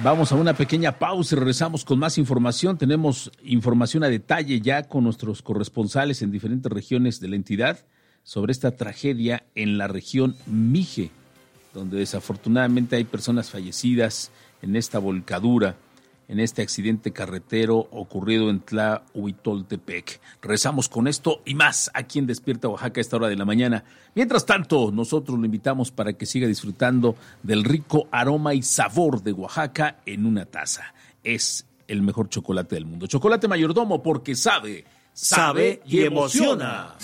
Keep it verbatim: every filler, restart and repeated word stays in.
Vamos a una pequeña pausa y regresamos con más información. Tenemos información a detalle ya con nuestros corresponsales en diferentes regiones de la entidad sobre esta tragedia en la región Mije, donde desafortunadamente hay personas fallecidas en esta volcadura, en este accidente carretero ocurrido en Tlahuitoltepec. Regresamos con esto y más aquí en Despierta Oaxaca a esta hora de la mañana. Mientras tanto, nosotros lo invitamos para que siga disfrutando del rico aroma y sabor de Oaxaca en una taza. Es el mejor chocolate del mundo. Chocolate Mayordomo, porque sabe, sabe y emociona.